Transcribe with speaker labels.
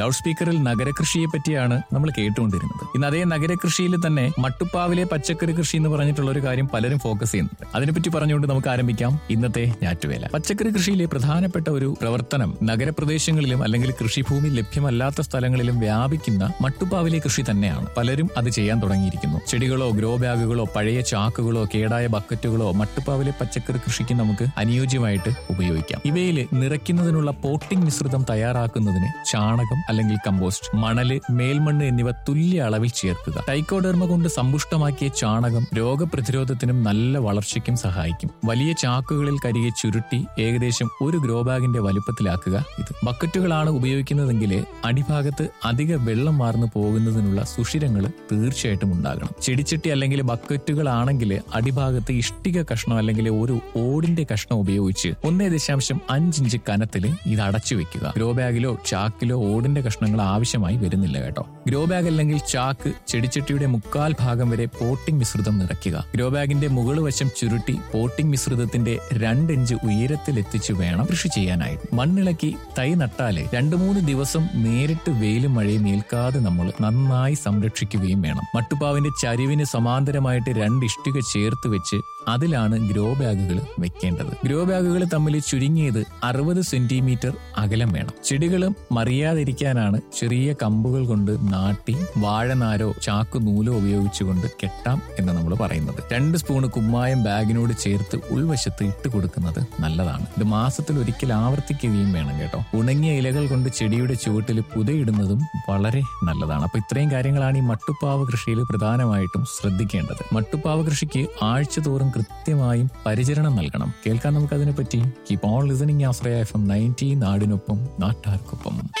Speaker 1: Loud സ്പീക്കറിൽ നഗരകൃഷിയെ പറ്റിയാണ് നമ്മൾ കേട്ടുകൊണ്ടിരുന്നത്. ഇന്ന് അതേ നഗരകൃഷിയിൽ തന്നെ മട്ടുപ്പാവിലെ പച്ചക്കറി കൃഷി എന്ന് പറഞ്ഞിട്ടുള്ള ഒരു കാര്യം പലരും ഫോക്കസ് ചെയ്യുന്നുണ്ട്. അതിനെപ്പറ്റി പറഞ്ഞുകൊണ്ട് നമുക്ക് ആരംഭിക്കാം ഇന്നത്തെ ഞാറ്റുവേല. പച്ചക്കറി കൃഷിയിലെ പ്രധാനപ്പെട്ട ഒരു പ്രവർത്തനം നഗരപ്രദേശങ്ങളിലും അല്ലെങ്കിൽ കൃഷിഭൂമി ലഭ്യമല്ലാത്ത സ്ഥലങ്ങളിലും വ്യാപിക്കുന്ന മട്ടുപ്പാവിലെ കൃഷി തന്നെയാണ്. പലരും അത് ചെയ്യാൻ തുടങ്ങിയിരിക്കുന്നു. ചെടികളോ ഗ്രോ ബാഗുകളോ പഴയ ചാക്കുകളോ കേടായ ബക്കറ്റുകളോ മട്ടുപ്പാവിലെ പച്ചക്കറി കൃഷിക്ക് നമുക്ക് അനുയോജ്യമായിട്ട് ഉപയോഗിക്കാം. ഇവയിൽ നിറയ്ക്കുന്നതിനുള്ള പോട്ടിംഗ് മിശ്രിതം തയ്യാറാക്കുന്നതിന് ചാണകം അല്ലെങ്കിൽ കമ്പോസ്റ്റ്, മണല്, മേൽമണ്ണ് എന്നിവ തുല്യ അളവിൽ ചേർക്കുക. ടൈക്കോഡെർമ കൊണ്ട് സമ്പുഷ്ടമാക്കിയ ചാണകം രോഗപ്രതിരോധത്തിനും നല്ല വളർച്ചയ്ക്കും സഹായിക്കും. വലിയ ചാക്കുകളിൽ കരികെ ചുരുട്ടി ഏകദേശം ഒരു ഗ്രോ ബാഗിന്റെ വലുപ്പത്തിലാക്കുക. ഇത് ബക്കറ്റുകളാണ് ഉപയോഗിക്കുന്നതെങ്കിൽ അടിഭാഗത്ത് അധിക വെള്ളം വാർന്നു പോകുന്നതിനുള്ള സുഷിരങ്ങൾ തീർച്ചയായിട്ടും ഉണ്ടാകണം. ചെടിച്ചട്ടി അല്ലെങ്കിൽ ബക്കറ്റുകളാണെങ്കിൽ അടിഭാഗത്ത് ഇഷ്ടിക കഷ്ണം അല്ലെങ്കിൽ ഒരു ഓടിന്റെ കഷ്ണം ഉപയോഗിച്ച് 1.5 ഇഞ്ച് കനത്തിൽ ഇത് അടച്ചു വെക്കുക. ഗ്രോ ബാഗിലോ ചാക്കിലോ ഓടിന്റെ കഷ്ണങ്ങൾ ആവശ്യമായി വരുന്നില്ല കേട്ടോ. ഗ്രോ ബാഗ് അല്ലെങ്കിൽ ചാക്ക് ചെടിച്ചട്ടിയുടെ 1/4 ഭാഗം വരെ പോട്ടിംഗ് മിശ്രിതം നിറയ്ക്കുക. ഗ്രോ ബാഗിന്റെ മുകൾ വശം ചുരുട്ടി പോട്ടിംഗ് മിശ്രിതത്തിന്റെ 2 ഇഞ്ച് ഉയരത്തിലെത്തിച്ചു വേണം കൃഷി ചെയ്യാനായിട്ട്. മണ്ണിളക്കി തൈ നട്ടാല് 2-3 ദിവസം നേരിട്ട് വെയിലും മഴയും ഏൽക്കാതെ നമ്മൾ നന്നായി സംരക്ഷിക്കുകയും വേണം. മട്ടുപ്പാവിന്റെ ചരിവിന് സമാന്തരമായിട്ട് 2 ഇഷ്ടിക ചേർത്ത് വെച്ച് അതിലാണ് ഗ്രോ ബാഗുകൾ വെക്കേണ്ടത്. ഗ്രോ ബാഗുകൾ തമ്മിൽ ചുരുങ്ങിയത് 60 സെന്റിമീറ്റർ അകലം വേണം. ചെടികൾ മറിയാതിരിക്കാനാണ് ചെറിയ കമ്പുകൾ കൊണ്ട് നാട്ടി വാഴനാരോ ചാക്കു നൂലോ ഉപയോഗിച്ചുകൊണ്ട് കെട്ടാം എന്ന് നമ്മൾ പറയുന്നത്. 2 സ്പൂണ് കുമ്മായം ബാഗിനോട് ചേർത്ത് ഉൾവശത്ത് ഇട്ട് കൊടുക്കുന്നത് നല്ലതാണ്. ഇത് മാസത്തിൽ ഒരിക്കൽ ആവർത്തിക്കുകയും വേണം കേട്ടോ. ഉണങ്ങിയ ഇലകൾ കൊണ്ട് ചെടിയുടെ ചുവട്ടിൽ പുതയിടുന്നതും വളരെ നല്ലതാണ്. അപ്പൊ ഇത്രയും കാര്യങ്ങളാണ് ഈ മട്ടുപ്പാവ് കൃഷിയിൽ പ്രധാനമായിട്ടും ശ്രദ്ധിക്കേണ്ടത്. മട്ടുപ്പാവ് കൃഷിക്ക് ആഴ്ചതോറും കൃത്യമായും പരിചരണം നൽകണം. കേൾക്കാൻ നമുക്ക് അതിനെപ്പറ്റി keep on listening Ashraya FM 90 നാടിനൊപ്പം നാട്ടാർക്കൊപ്പം.